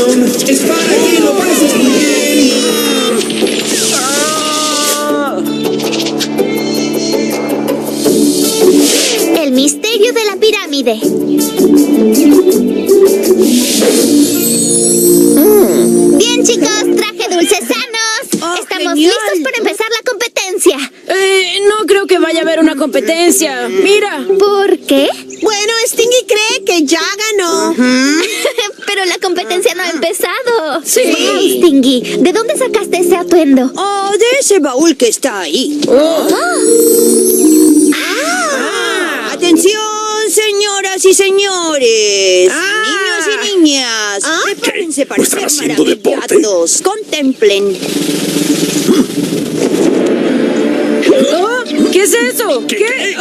Es para que lo pases muy bien. El misterio de la pirámide. Bien, chicos, traje dulces sanos. Estamos genial. listos para empezar la competencia. No creo que vaya a haber una competencia. Mira. ¿Por qué? Bueno, Stingy cree que ya ganó. Pero la competencia no ha empezado. Sí. Wow, Stingy, ¿de dónde sacaste ese atuendo? Oh, de ese baúl que está ahí. Atención, señoras y señores. Niños y niñas. Prepárense para ¿Están ser haciendo deporte? maravillados. Contemplen. ¿Qué es eso? ¿Qué?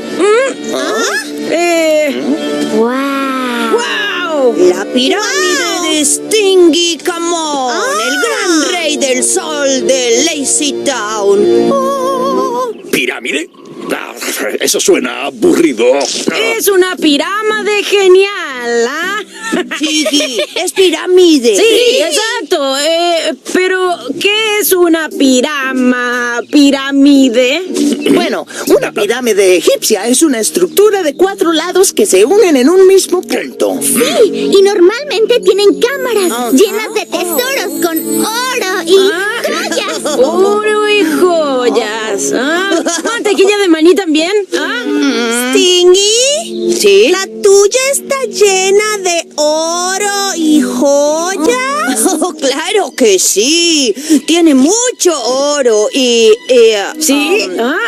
¡Wow! ¡Wow! La pirámide de Stingy Camón, el gran rey del sol de Lazy Town. ¿Pirámide? Ah, eso suena aburrido. Es una pirámide genial, ¿ah? Siggy, es pirámide. Sí, exacto. Pero, ¿qué es una pirámide? Bueno, una pirámide egipcia es una estructura de 4 lados que se unen en un mismo punto. Sí, y normalmente tienen cámaras llenas de tesoros con oro y joyas. Oro y joyas. ¿Ah? ¿Mantequilla de maní también? ¿Ah? Stingy, ¿Sí? ¿la tuya está llena de oro y joyas? Oh, claro que sí. Tiene mucho oro y... ¿Sí? ¿Ah?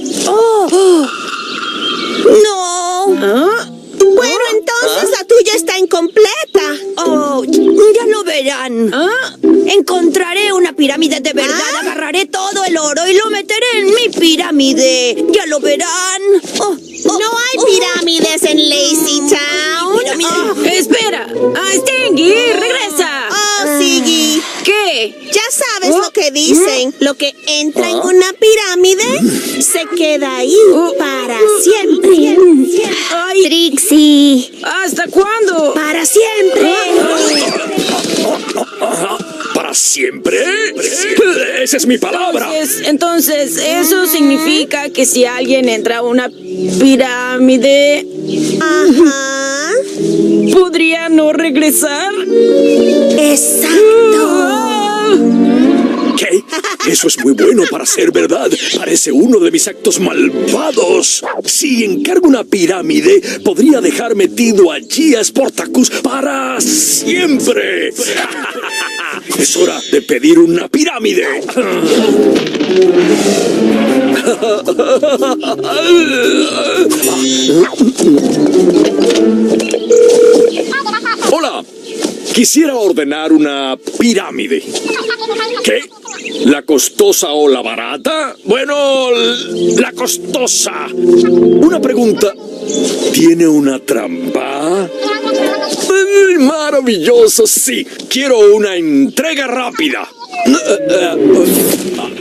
No. ¿Ah? Bueno, entonces la tuya está incompleta. Oh, ya lo verán. ¿Ah? Encontraré una pirámide de verdad, agarraré todo el oro y lo meteré en mi pirámide. Ya lo verán. No hay pirámides en Lazy Town. Espera. Stingy, regresa. Siggy, ¿Qué? ya sabes lo que dicen. Lo que entra en una pirámide se queda ahí para siempre. Ay, Trixie. ¿hasta cuándo? Para siempre. ¿Para siempre? Esa es mi palabra. Entonces, eso significa que si alguien entra a una pirámide, Ajá. ¿podría no regresar? Exacto. ¿Qué? Eso es muy bueno para ser verdad. Parece uno de mis actos malvados. Si encargo una pirámide, podría dejar metido allí a Sportacus para siempre. Es hora de pedir una pirámide. Hola. Quisiera ordenar una pirámide. ¿Qué? ¿La costosa o la barata? Bueno, la costosa. Una pregunta. ¿Tiene una trampa? Maravilloso, sí. Quiero una entrega rápida.